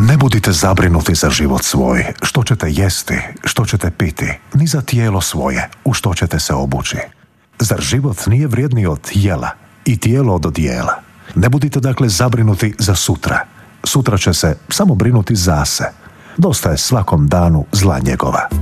Ne budite zabrinuti za život svoj, što ćete jesti, što ćete piti, ni za tijelo svoje, u što ćete se obući. Zar život nije vrijedniji od jela i tijelo od odijela? Ne budite dakle zabrinuti za sutra. Sutra će se samo brinuti za se. Dosta je svakom danu zla njegova.